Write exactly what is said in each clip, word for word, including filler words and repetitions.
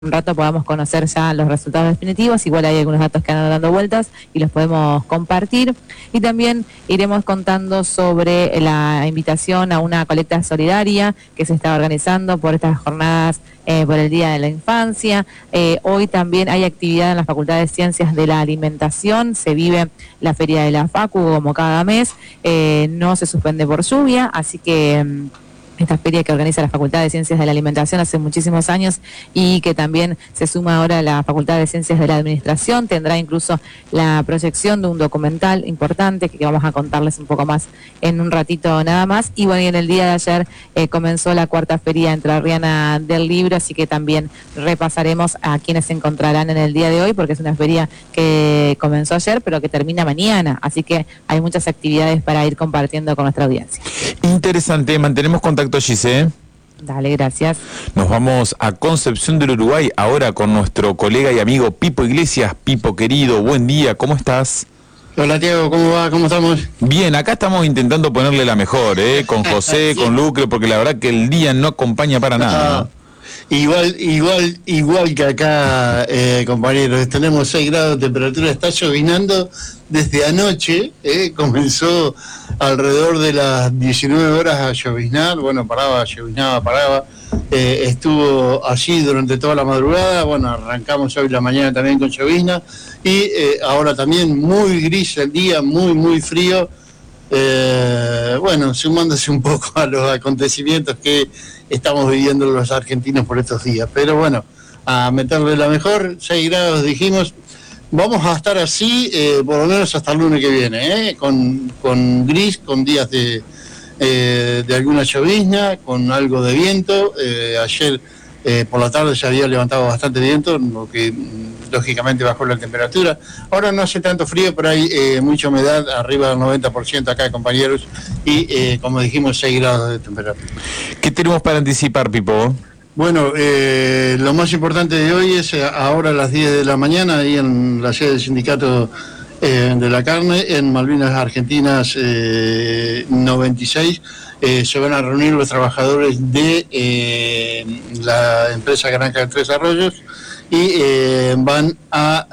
un rato podamos conocer ya los resultados definitivos. Igual hay algunos datos que han dando vueltas y los podemos compartir. Y también iremos contando sobre la invitación a una colecta solidaria que se está organizando por estas jornadas eh, por el Día de la Infancia. Eh, hoy también hay actividad en la Facultad de Ciencias de la Alimentación. Se vive la Feria de la Facu como cada mes. Eh, no se suspende por lluvia, así que... esta feria que organiza la Facultad de Ciencias de la Alimentación hace muchísimos años y que también se suma ahora a la Facultad de Ciencias de la Administración. Tendrá incluso la proyección de un documental importante que vamos a contarles un poco más en un ratito nada más. Y bueno, y en el día de ayer eh, comenzó la cuarta feria entrerriana del libro, así que también repasaremos a quienes se encontrarán en el día de hoy, porque es una feria que comenzó ayer pero que termina mañana, así que hay muchas actividades para ir compartiendo con nuestra audiencia. Interesante, mantenemos contacto, Gisé. Dale, gracias. Nos vamos a Concepción del Uruguay ahora con nuestro colega y amigo Pipo Iglesias. Pipo querido, buen día, ¿cómo estás? Hola Tiago, ¿cómo va? ¿Cómo estamos? Bien, acá estamos intentando ponerle la mejor, ¿eh? Con José, sí. Con Lucre, porque la verdad que el día no acompaña para nada. Ah, igual, igual, igual que acá, eh, compañeros, tenemos seis grados de temperatura, está llovinando desde anoche, eh, comenzó alrededor de las diecinueve horas a lloviznar, bueno, paraba, lloviznaba, paraba, eh, estuvo allí durante toda la madrugada, bueno, arrancamos hoy la mañana también con llovizna, y eh, ahora también muy gris el día, muy, muy frío, eh, bueno, sumándose un poco a los acontecimientos que estamos viviendo los argentinos por estos días, pero bueno, a meterle la mejor, seis grados dijimos. Vamos a estar así eh, por lo menos hasta el lunes que viene, ¿eh? con, con gris, con días de, eh, de alguna llovizna, con algo de viento. Eh, ayer eh, por la tarde se había levantado bastante viento, lo que lógicamente bajó la temperatura. Ahora no hace tanto frío, pero hay eh, mucha humedad, arriba del noventa por ciento acá, compañeros, y eh, como dijimos, seis grados de temperatura. ¿Qué tenemos para anticipar, Pipo? Bueno, eh, lo más importante de hoy es eh, ahora a las diez de la mañana, ahí en la sede del sindicato eh, de la carne, en Malvinas Argentinas eh, noventa y seis, eh, se van a reunir los trabajadores de eh, la empresa Granja de Tres Arroyos y eh, van a,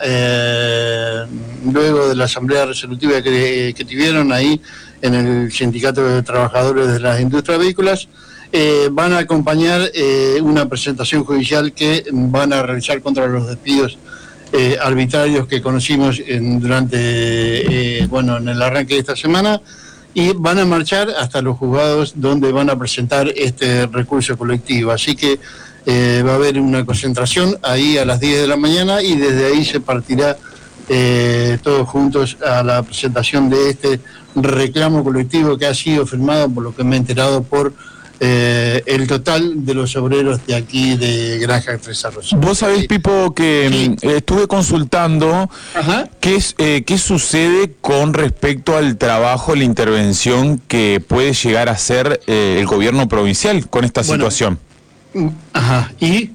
eh, luego de la asamblea resolutiva que, que tuvieron ahí en el sindicato de trabajadores de las industrias avícolas, Eh, van a acompañar eh, una presentación judicial que van a realizar contra los despidos eh, arbitrarios que conocimos en, durante, eh, bueno, en el arranque de esta semana, y van a marchar hasta los juzgados donde van a presentar este recurso colectivo. Así que eh, va a haber una concentración ahí a las diez de la mañana y desde ahí se partirá eh, todos juntos a la presentación de este reclamo colectivo que ha sido firmado, por lo que me he enterado, por Eh, el total de los obreros de aquí de Granja de Tres Arroyos. Vos sabés, Pipo, que sí. eh, estuve consultando qué, es, eh, qué sucede con respecto al trabajo, la intervención que puede llegar a hacer eh, el gobierno provincial con esta bueno, situación. Ajá, ¿y?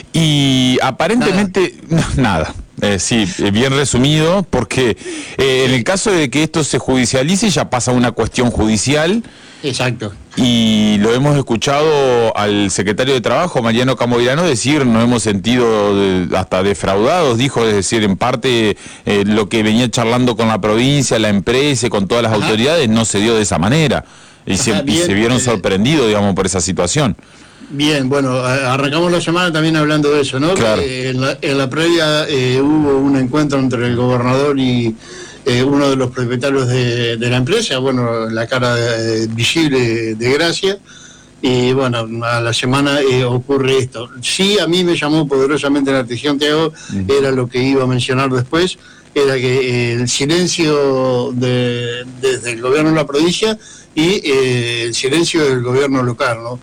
Y aparentemente nada. nada. Eh, sí, bien resumido, porque eh, en el caso de que esto se judicialice ya pasa una cuestión judicial. Exacto. Y lo hemos escuchado al secretario de Trabajo, Mariano Camovirano, decir, nos hemos sentido de, hasta defraudados, dijo, es decir, en parte eh, lo que venía charlando con la provincia, la empresa, con todas las Ajá. autoridades, no se dio de esa manera. Y, Ajá, se, bien, y se vieron eh, sorprendidos, digamos, por esa situación. Bien, bueno, arrancamos la semana también hablando de eso, ¿no? Claro. Que en, la, en la previa eh, hubo un encuentro entre el gobernador y eh, uno de los propietarios de, de la empresa, bueno, la cara de, visible de Gracia, y bueno, a la semana eh, ocurre esto. Sí, a mí me llamó poderosamente la atención, Tiago, uh-huh. era lo que iba a mencionar después, era que eh, el silencio de, desde el gobierno de la provincia y eh, el silencio del gobierno local, ¿no?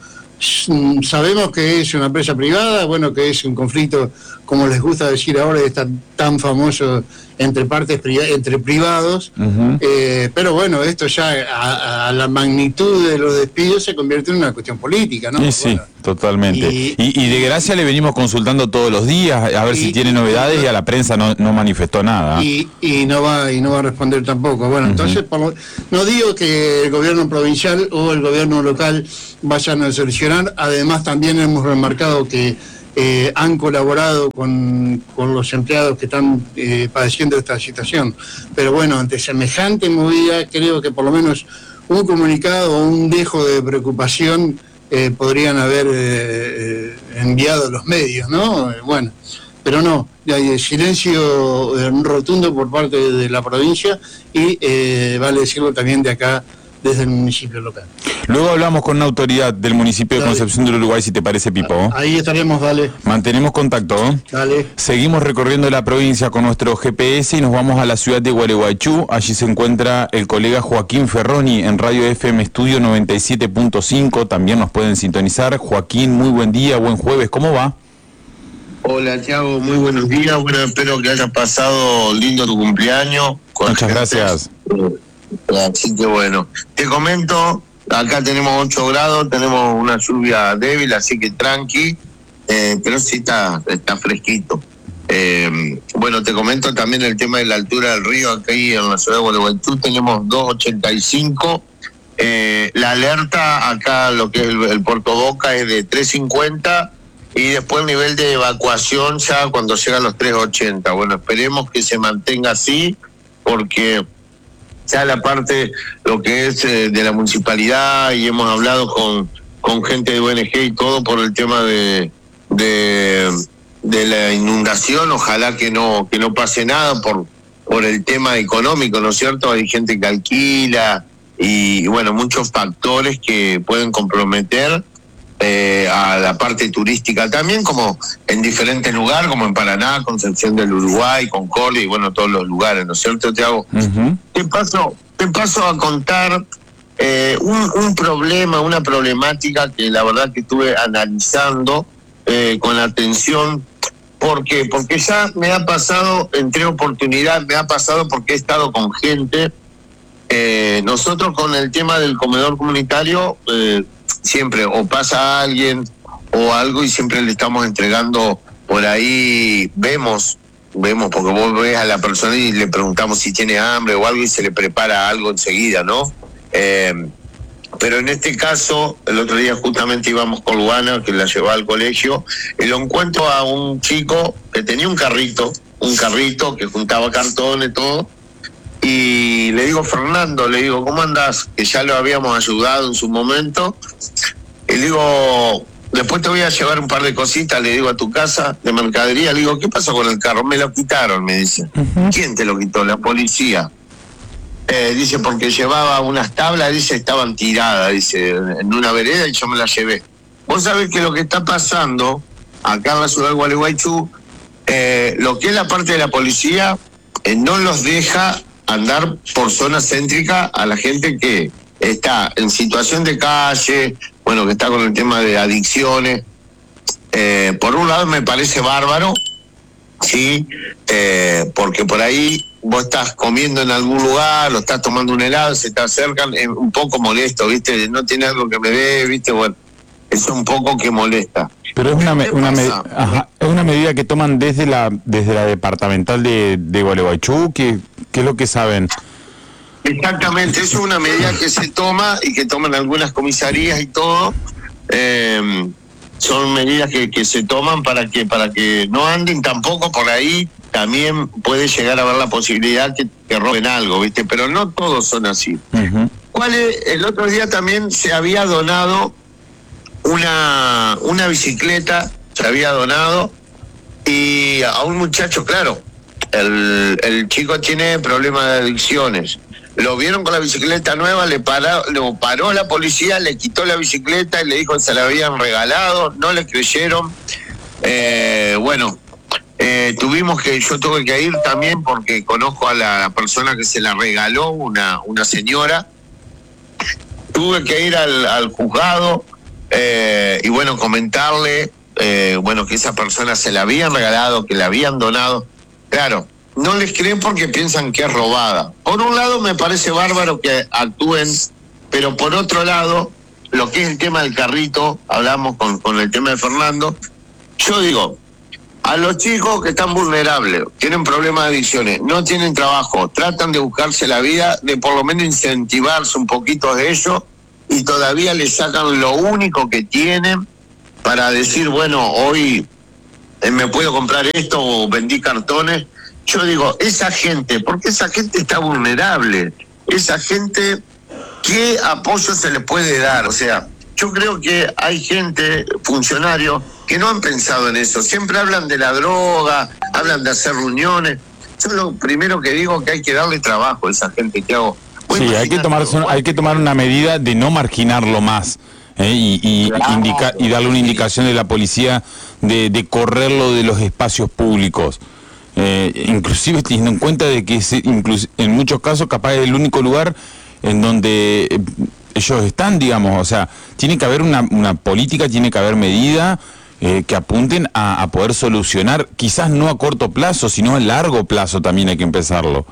Sabemos que es una empresa privada, bueno, que es un conflicto, como les gusta decir ahora, está tan famoso entre partes entre privados, uh-huh. eh, pero bueno, esto ya a, a la magnitud de los despidos se convierte en una cuestión política, ¿no? Sí, sí, bueno, totalmente. Y, y, y de Gracia le venimos consultando todos los días a ver y, si tiene novedades y a la prensa no, no manifestó nada. Y, y no va y no va a responder tampoco. Bueno, uh-huh. entonces por lo, no digo que el gobierno provincial o el gobierno local vayan a solucionar, además también hemos remarcado que eh, han colaborado con, con los empleados que están eh, padeciendo esta situación. Pero bueno, ante semejante movida, creo que por lo menos un comunicado o un dejo de preocupación eh, podrían haber eh, enviado los medios, ¿no? Eh, bueno, pero no, hay silencio eh, rotundo por parte de la provincia y eh, vale decirlo también de acá, desde el municipio local. Luego hablamos con una autoridad del municipio de Dale. Concepción del Uruguay, si te parece, Pipo. Ahí estaremos, dale. Mantenemos contacto. Dale. Seguimos recorriendo la provincia con nuestro G P S y nos vamos a la ciudad de Gualeguaychú. Allí se encuentra el colega Joaquín Ferroni en Radio F M Estudio noventa y siete punto cinco. También nos pueden sintonizar. Joaquín, muy buen día, buen jueves. ¿Cómo va? Hola, Thiago, muy buenos días. Bueno, espero que hayas pasado lindo tu cumpleaños. Muchas gente. gracias. Así que bueno, te comento, acá tenemos ocho grados, tenemos una lluvia débil, así que tranqui, eh, pero sí está, está fresquito. Eh, bueno, te comento también el tema de la altura del río. Aquí en la ciudad de Gualeguaychú tenemos dos ochenta y cinco. Eh, la alerta acá, lo que es el, el Puerto Boca, es de tres cincuenta. Y después el nivel de evacuación ya cuando llega a los tres ochenta. Bueno, esperemos que se mantenga así, porque ya la parte, lo que es eh, de la municipalidad, y hemos hablado con, con gente de O N G y todo por el tema de, de, de la inundación. Ojalá que no, que no pase nada por, por el tema económico, ¿no es cierto? Hay gente que alquila y, bueno, muchos factores que pueden comprometer Eh, a la parte turística también, como en diferentes lugares, como en Paraná, Concepción del Uruguay, Concordia y bueno, todos los lugares, ¿no es cierto, Thiago? Uh-huh. Te paso, te paso a contar eh, un, un problema, una problemática que la verdad que estuve analizando eh, con atención. ¿Por qué? Porque ya me ha pasado, entre oportunidad, me ha pasado porque he estado con gente. Eh, nosotros con el tema del comedor comunitario, eh, siempre o pasa alguien o algo y siempre le estamos entregando por ahí, vemos, vemos, porque vos ves a la persona y le preguntamos si tiene hambre o algo y se le prepara algo enseguida, ¿no? Eh, pero en este caso, el otro día justamente íbamos con Luana, que la llevaba al colegio, y lo encuentro a un chico que tenía un carrito, un carrito que juntaba cartones y todo. Y le digo, Fernando, le digo, ¿cómo andás? Que ya lo habíamos ayudado en su momento. Y le digo, después te voy a llevar un par de cositas, le digo, a tu casa de mercadería. Le digo, ¿qué pasó con el carro? Me lo quitaron, me dice. Uh-huh. ¿Quién te lo quitó? La policía. Eh, dice, porque llevaba unas tablas, dice, estaban tiradas, dice, en una vereda y yo me las llevé. Vos sabés que lo que está pasando acá en la ciudad de Gualeguaychú, eh, lo que es la parte de la policía, eh, no los deja andar por zona céntrica a la gente que está en situación de calle, bueno, que está con el tema de adicciones. Eh, por un lado me parece bárbaro, sí, eh, porque por ahí vos estás comiendo en algún lugar, o estás tomando un helado, se te acercan, es un poco molesto, ¿viste? No tiene algo que me dé, ¿viste? Bueno, es un poco que molesta. Pero es una, me, una, me, ajá, es una medida que toman desde la desde la departamental de, de Gualeguaychú. ¿Qué, ¿Qué es lo que saben? Exactamente, eso es una medida que se toma y que toman algunas comisarías y todo. Eh, son medidas que, que se toman para que para que no anden tampoco por ahí. También puede llegar a haber la posibilidad que, que roben algo, ¿viste? Pero no todos son así. Uh-huh. ¿Cuál es? El otro día también se había donado una una bicicleta, se había donado, y a un muchacho, claro, el, el chico tiene problemas de adicciones. Lo vieron con la bicicleta nueva, le paró, lo paró la policía, le quitó la bicicleta y le dijo que se la habían regalado, no le creyeron. Eh, bueno, eh, tuvimos que, yo tuve que ir también porque conozco a la persona que se la regaló, una, una señora. Tuve que ir al, al juzgado. Eh, y bueno, comentarle, eh, bueno, que esa persona se la habían regalado, que la habían donado. Claro, no les creen porque piensan que es robada. Por un lado me parece bárbaro que actúen, pero por otro lado, lo que es el tema del carrito, hablamos con, con el tema de Fernando, yo digo, a los chicos que están vulnerables, tienen problemas de adicciones, no tienen trabajo, tratan de buscarse la vida, de por lo menos incentivarse un poquito de ellos, y todavía le sacan lo único que tienen para decir, bueno, hoy eh, me puedo comprar esto o vendí cartones. Yo digo, esa gente, porque esa gente está vulnerable, esa gente, ¿qué apoyo se le puede dar? O sea, yo creo que hay gente, funcionarios, que no han pensado en eso. Siempre hablan de la droga, hablan de hacer reuniones. Yo lo primero que digo es que hay que darle trabajo a esa gente que hago. Sí, hay que, tomar, hay que tomar una medida de no marginarlo más. ¿eh? Y, y, claro, indica, y darle una indicación de la policía de, de correrlo de los espacios públicos. Eh, inclusive teniendo en cuenta de que es, incluso, en muchos casos capaz es el único lugar en donde eh, ellos están, digamos, o sea, tiene que haber una, una política, tiene que haber medida eh, que apunten a, a poder solucionar, quizás no a corto plazo, sino a largo plazo también hay que empezarlo.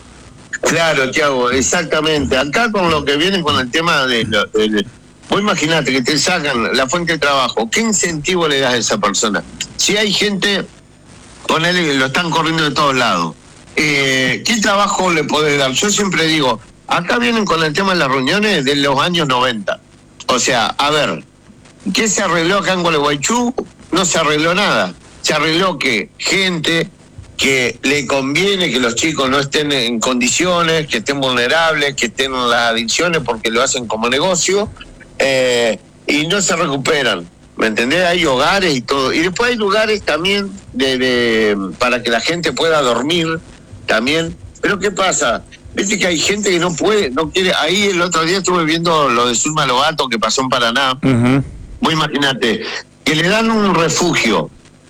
Claro, Thiago, exactamente. Acá con lo que viene con el tema de... de, de vos imaginate que te sacan la fuente de trabajo, ¿qué incentivo le das a esa persona? Si hay gente... Ponele que lo están corriendo de todos lados. Eh, ¿Qué trabajo le podés dar? Yo siempre digo, acá vienen con el tema de las reuniones de los años noventa. O sea, a ver, ¿qué se arregló acá en Gualeguaychú? No se arregló nada. Se arregló que gente que le conviene que los chicos no estén en condiciones, que estén vulnerables, que estén en las adicciones porque lo hacen como negocio, eh, y no se recuperan. ¿Me entendés? Hay hogares y todo. Y después hay lugares también de, de para que la gente pueda dormir también. Pero ¿qué pasa? Viste que hay gente que no puede, no quiere. Ahí el otro día estuve viendo lo de Zulma Lobato que pasó en Paraná. Uh-huh. Vos imagínate, que le dan un refugio.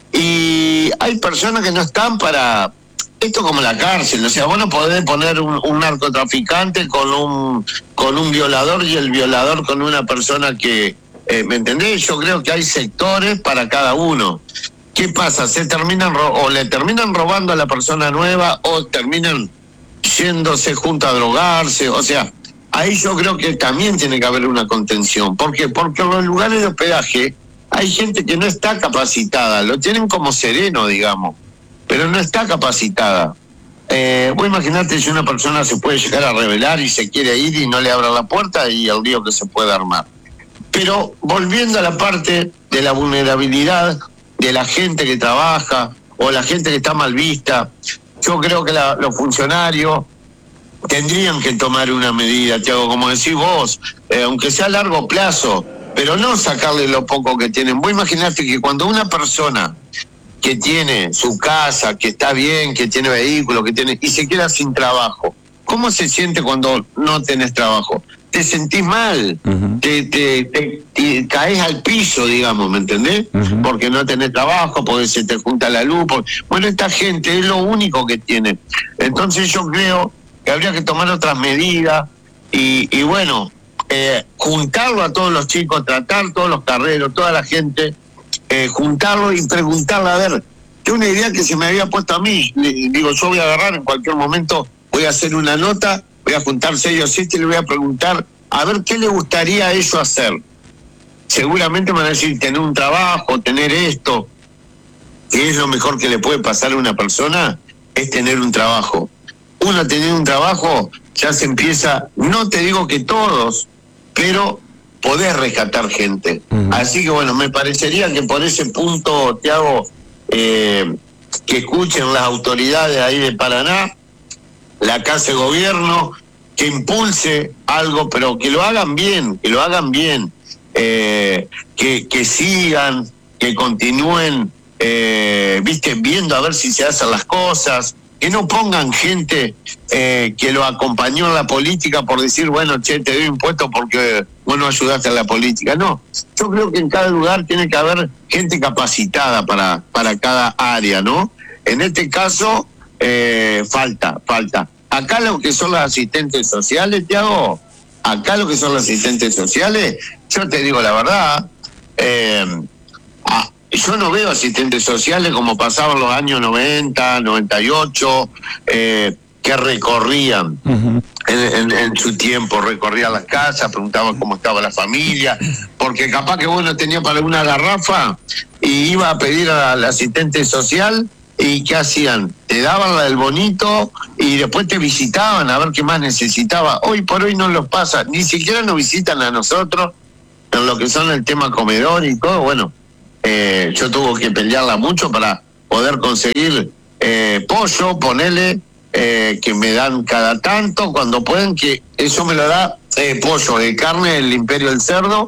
Y hay personas que no están para... Esto como la cárcel, o sea, vos no podés poner un, un narcotraficante con un, con un violador y el violador con una persona que... Eh, ¿Me entendés? Yo creo que hay sectores para cada uno. ¿Qué pasa? Se terminan ro- o le terminan robando a la persona nueva o terminan yéndose junto a drogarse. O sea, ahí yo creo que también tiene que haber una contención. ¿Por qué? Porque en los lugares de hospedaje hay gente que no está capacitada. Lo tienen como sereno, digamos, pero no está capacitada. Eh, vos imaginate si una persona se puede llegar a rebelar y se quiere ir y no le abra la puerta y el lío que se puede armar. Pero volviendo a la parte de la vulnerabilidad de la gente que trabaja o la gente que está mal vista, yo creo que la, los funcionarios tendrían que tomar una medida, Thiago, como decís vos, eh, aunque sea a largo plazo, pero no sacarle lo poco que tienen. Vos imaginate que cuando una persona que tiene su casa, que está bien, que tiene vehículo, que tiene y se queda sin trabajo, ¿cómo se siente cuando no tenés trabajo? Te sentís mal, uh-huh. te, te, te, te caes al piso, digamos, ¿me entendés? Uh-huh. Porque no tenés trabajo, porque se te junta la luz. Porque... Bueno, esta gente es lo único que tiene. Entonces yo creo que habría que tomar otras medidas y, y bueno, eh, juntarlo a todos los chicos, tratar todos los carreros, toda la gente, eh, juntarlo y preguntarle, a ver, que una idea que se me había puesto a mí, digo, yo voy a agarrar en cualquier momento, voy a hacer una nota, voy a juntar seis o siete y le voy a preguntar a ver qué le gustaría a ellos hacer. Seguramente me van a decir tener un trabajo, tener esto, que es lo mejor que le puede pasar a una persona, es tener un trabajo. Uno tener un trabajo ya se empieza, no te digo que todos, pero podés rescatar gente. Uh-huh. Así que bueno, me parecería que por ese punto, Thiago, eh, que escuchen las autoridades ahí de Paraná, la Casa de Gobierno, que impulse algo, pero que lo hagan bien, que lo hagan bien, eh, que, que sigan, que continúen, eh, viste, viendo a ver si se hacen las cosas, que no pongan gente eh, que lo acompañó en la política por decir, bueno, che, te doy impuestos porque vos no ayudaste a la política. No, yo creo que en cada lugar tiene que haber gente capacitada para, para cada área, ¿no? En este caso, eh, falta, falta. Acá lo que son los asistentes sociales, Thiago, acá lo que son los asistentes sociales, yo te digo la verdad, eh, ah, yo no veo asistentes sociales como pasaban los años noventa, noventa y ocho, eh, que recorrían uh-huh. en, en, en su tiempo, recorrían las casas, preguntaban cómo estaba la familia, porque capaz que uno tenía para una garrafa y iba a pedir al asistente social. ¿Y qué hacían? Te daban el bonito y después te visitaban a ver qué más necesitaba. Hoy por hoy no los pasa, ni siquiera nos visitan a nosotros en lo que son el tema comedor y todo. Bueno, Eh, yo tuve que pelearla mucho para poder conseguir eh, pollo, ponele, eh, que me dan cada tanto, cuando pueden, que eso me lo da eh, pollo, de carne, el Imperio del Cerdo,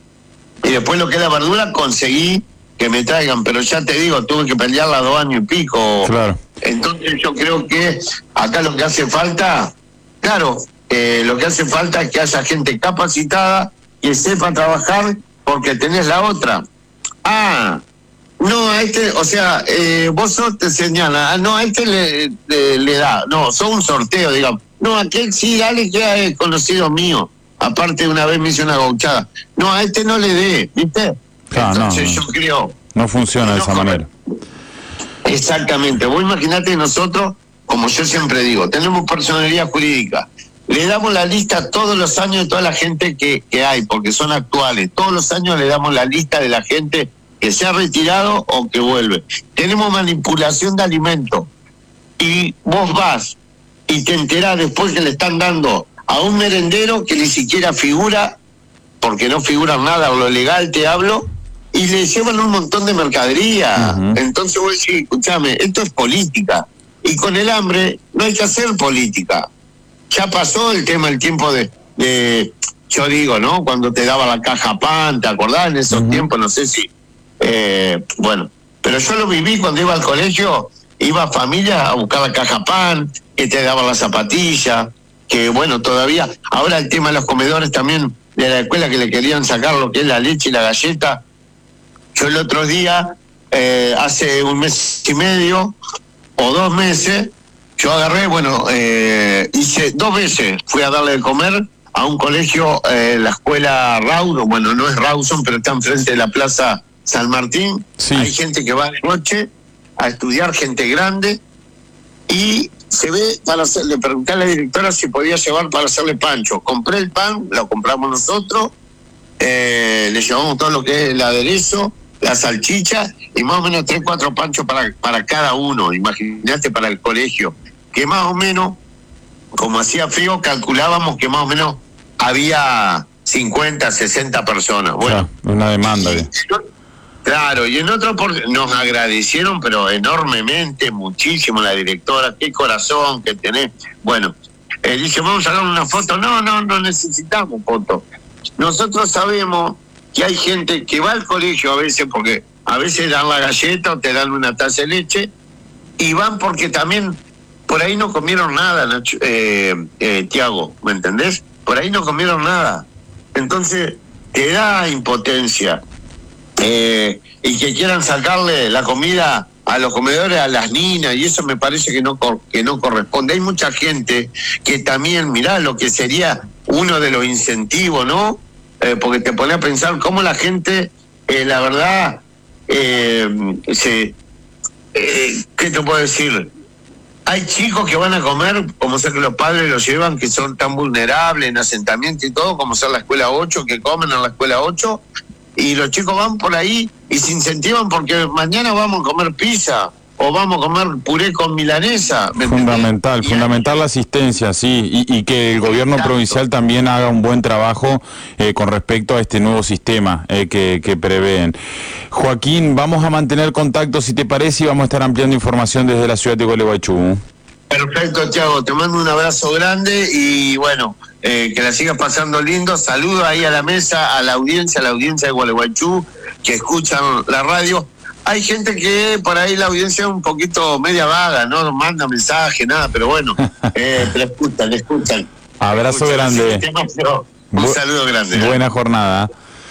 y después lo que es la verdura conseguí que me traigan, pero ya te digo, tuve que pelearla dos años y pico. Claro. Entonces yo creo que acá lo que hace falta, claro, eh, lo que hace falta es que haya gente capacitada, que sepa trabajar, porque tenés la otra. Ah, no, a este, o sea, eh, vos sos, te señala, ah, no, a este le, le, le da, no, son un sorteo, digamos. No, a aquel sí, dale, que es conocido mío. Aparte, una vez me hizo una gauchada. No, a este no le dé, ¿viste? Ah, Entonces no, yo creo... No funciona de no, esa manera. Exactamente. Vos imaginate nosotros, como yo siempre digo, tenemos personalidad jurídica. Le damos la lista todos los años de toda la gente que, que hay, porque son actuales. Todos los años le damos la lista de la gente que se ha retirado o que vuelve. Tenemos manipulación de alimentos. Y vos vas y te enterás después que le están dando a un merendero que ni siquiera figura, porque no figura nada, o lo legal te hablo, y le llevan un montón de mercadería. Uh-huh. Entonces vos decís, escúchame, esto es política. Y con el hambre no hay que hacer política. Ya pasó el tema, el tiempo de, de yo digo, ¿no? Cuando te daba la caja pan, ¿te acordás? En esos uh-huh. tiempos, no sé si... Eh, bueno, pero yo lo viví cuando iba al colegio, iba a familia a buscar la caja pan, que te daba la zapatilla, que bueno, todavía... Ahora el tema de los comedores también de la escuela, que le querían sacar lo que es la leche y la galleta. Yo el otro día, eh, hace un mes y medio o dos meses, yo agarré, bueno, eh, hice dos veces, fui a darle de comer a un colegio, eh, la escuela Rawson, bueno, no es Rawson, pero está enfrente de la Plaza San Martín. Sí. Hay gente que va de noche a estudiar, gente grande, y se ve, para hacer, le pregunté a la directora si podía llevar para hacerle pancho. Compré el pan, lo compramos nosotros, eh, le llevamos todo lo que es el aderezo, la salchicha, y más o menos tres, cuatro panchos para, para cada uno. Imagínate, para el colegio, que más o menos, como hacía frío, calculábamos que más o menos había cincuenta, sesenta personas. Bueno, o sea, una demanda. Y, claro, y en otro por, nos agradecieron, pero enormemente, muchísimo, la directora, qué corazón que tenés. Bueno, eh, dice, vamos a dar una foto. No, no, no necesitamos foto. Nosotros sabemos que hay gente que va al colegio a veces, porque a veces dan la galleta o te dan una taza de leche, y van porque también por ahí no comieron nada, Nacho, eh, eh, Tiago, ¿me entendés? Por ahí no comieron nada. Entonces, te da impotencia. Eh, y que quieran sacarle la comida a los comedores, a las niñas, y eso me parece que no, que no corresponde. Hay mucha gente que también, mirá, lo que sería uno de los incentivos, ¿no? Eh, porque te pone a pensar cómo la gente, eh, la verdad, eh, se, eh, ¿qué te puedo decir? Hay chicos que van a comer, como ser que los padres los llevan, que son tan vulnerables en asentamiento y todo, como ser la escuela ocho, que comen en la escuela ocho, y los chicos van por ahí y se incentivan porque mañana vamos a comer pizza o vamos a comer puré con milanesa. Fundamental, y fundamental hay... la asistencia, sí, y, y que el gobierno Exacto. provincial también haga un buen trabajo eh, con respecto a este nuevo sistema eh, que, que prevén. Joaquín, vamos a mantener contacto, si te parece, y vamos a estar ampliando información desde la ciudad de Gualeguaychú. Perfecto, Thiago, te mando un abrazo grande y bueno, eh, que la sigas pasando lindo. Saludo ahí a la mesa, a la audiencia, a la audiencia de Gualeguaychú, que escuchan la radio. Hay gente que por ahí la audiencia es un poquito media vaga, no manda mensaje, nada, pero bueno, eh, le escuchan, le escuchan. Abrazo escuchan, grande. Tema, un Bu saludo grande. Buena ¿eh? jornada.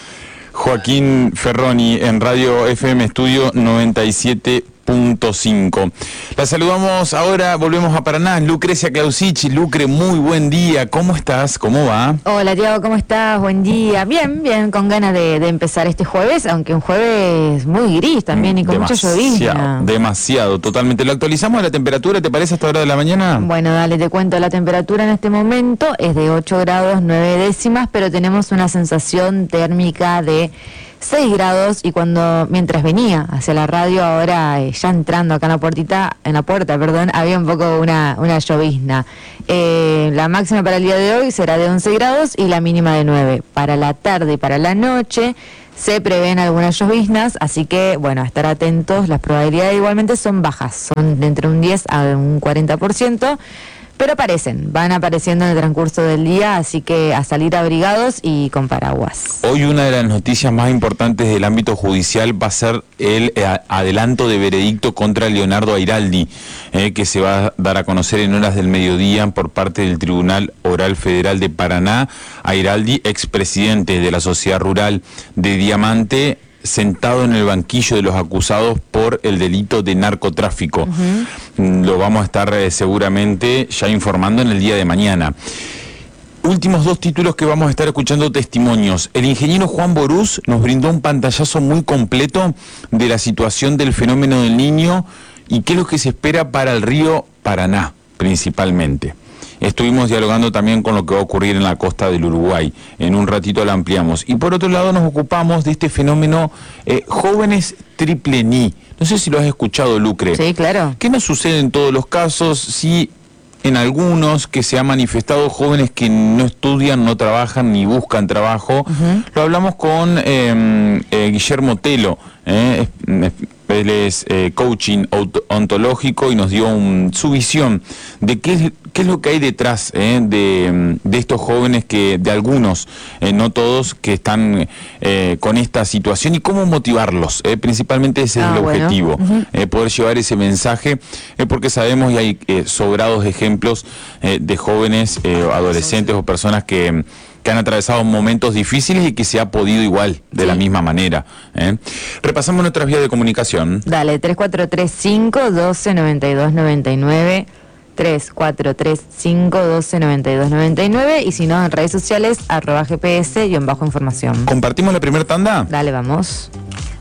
Joaquín Ferroni en Radio F M Estudio noventa y siete punto cinco. La saludamos ahora, volvemos a Paraná, Lucrecia Clausici. Lucre, muy buen día, ¿cómo estás? ¿Cómo va? Hola, Tiago, ¿cómo estás? Buen día. Bien, bien, con ganas de, de empezar este jueves, aunque un jueves muy gris también y con demasiado, mucha llovizna. Demasiado, totalmente. ¿Lo actualizamos la temperatura, te parece, hasta hora de la mañana? Bueno, dale, te cuento, la temperatura en este momento es de ocho grados nueve décimas, pero tenemos una sensación térmica de seis grados, y cuando mientras venía hacia la radio, ahora eh, ya entrando acá en la puertita, en la puerta, perdón, había un poco una, una llovizna. Eh, la máxima para el día de hoy será de once grados y la mínima de nueve. Para la tarde y para la noche se prevén algunas lloviznas, así que, bueno, a estar atentos. Las probabilidades igualmente son bajas, son de entre un diez a un cuarenta por ciento, pero aparecen, van apareciendo en el transcurso del día, así que a salir abrigados y con paraguas. Hoy una de las noticias más importantes del ámbito judicial va a ser el eh, adelanto de veredicto contra Leonardo Airaldi, eh, que se va a dar a conocer en horas del mediodía por parte del Tribunal Oral Federal de Paraná. Airaldi, expresidente de la Sociedad Rural de Diamante, sentado en el banquillo de los acusados por el delito de narcotráfico. Uh-huh. Lo vamos a estar eh, seguramente ya informando en el día de mañana. Últimos dos títulos que vamos a estar escuchando testimonios. El ingeniero Juan Borús nos brindó un pantallazo muy completo de la situación del fenómeno del Niño y qué es lo que se espera para el río Paraná, principalmente. Estuvimos dialogando también con lo que va a ocurrir en la costa del Uruguay. En un ratito la ampliamos. Y por otro lado nos ocupamos de este fenómeno eh, jóvenes triple N I. No sé si lo has escuchado, Lucre. Sí, claro. ¿Qué no sucede en todos los casos? Sí, en algunos que se han manifestado jóvenes que no estudian, no trabajan ni buscan trabajo. Uh-huh. Lo hablamos con eh, eh, Guillermo Telo, eh, él es eh, coaching ontológico y nos dio un, su visión de qué es, qué es lo que hay detrás eh, de, de estos jóvenes, que de algunos, eh, no todos, que están eh, con esta situación y cómo motivarlos. Eh, principalmente ese ah, es el bueno. objetivo, uh-huh. eh, poder llevar ese mensaje, eh, porque sabemos y hay eh, sobrados ejemplos eh, de jóvenes, eh, adolescentes o personas que... que han atravesado momentos difíciles y que se ha podido igual, de sí. la misma manera. ¿eh? Repasamos nuestras vías de comunicación. Dale, tres cuatro tres cinco, doce, noventa y dos, noventa y nueve, tres cuatro tres cinco, doce, noventa y dos, noventa y nueve, y si no, en redes sociales, arroba G P S, guión bajo información. ¿Compartimos la primera tanda? Dale, vamos.